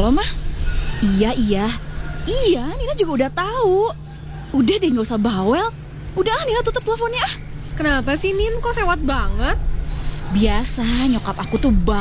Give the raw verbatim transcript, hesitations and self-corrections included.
Halo, Mah? Iya, iya. Iya, Nina juga udah tahu. Udah deh, gak usah bawel. Udah, ah, Nina tutup teleponnya. Ah. Kenapa sih, Nin? Kok sewot banget? Biasa, nyokap aku tuh